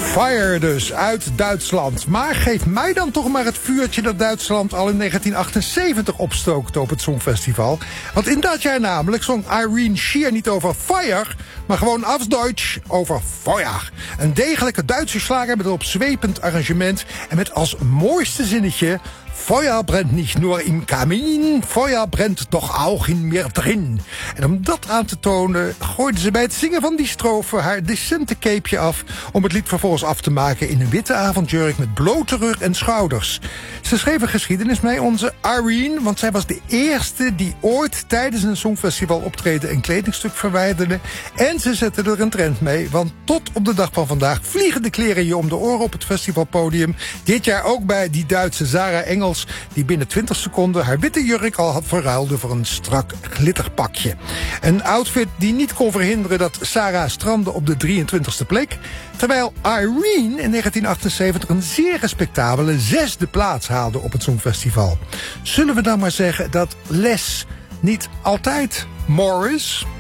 Fire dus, uit Duitsland. Maar geef mij dan toch maar het vuurtje dat Duitsland al in 1978 opstookte op het Songfestival. Want in dat jaar namelijk zong Irene Sheer niet over fire, maar gewoon auf Deutsch over Feuer. Een degelijke Duitse slager met een opzwepend arrangement en met als mooiste zinnetje: Feuer brennt nicht nur im Kamin, Feuer brennt doch auch in mir drin. En om dat aan te tonen gooide ze bij het zingen van die strofe haar decente capeje af om het lied vervolgens af te maken in een witte avondjurk met blote rug en schouders. Ze schreef een geschiedenis mee, onze Irene, want zij was de eerste die ooit tijdens een Songfestival optreden een kledingstuk verwijderde. En ze zette er een trend mee, want tot op de dag van vandaag vliegen de kleren je om de oren op het festivalpodium. Dit jaar ook bij die Duitse Sarah Engels, die binnen 20 seconden haar witte jurk al had verruilde voor een strak glitterpakje. Een outfit die niet kon verhinderen dat Sarah strandde op de 23e plek, terwijl Irene in 1978 een zeer respectabele 6e plaats haalde op het Songfestival. Zullen we dan maar zeggen dat less niet altijd more is?